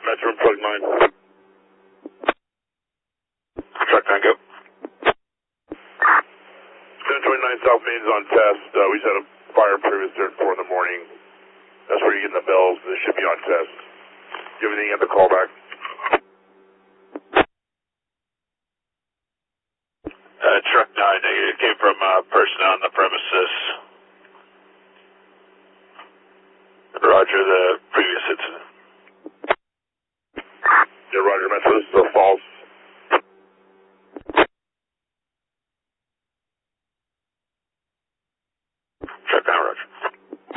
Metro, plug 9. Truck 9, go. 1029 South Main's on test. We just had a fire previous there at 4 in the morning. That's where you're getting the bells. This should be on test. Do you have anything at the callback? Truck 9, it came from personnel on the premises. Roger, the previous incident. Yeah, Roger, Metro, this is a false